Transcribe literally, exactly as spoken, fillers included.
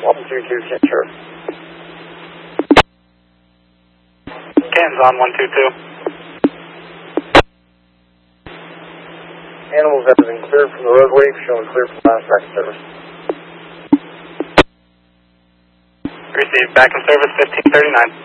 one two two, sure. Canton's on one two two. Animals have been cleared from the roadway, showing clear from last back in service. Received, back in service fifteen thirty-nine.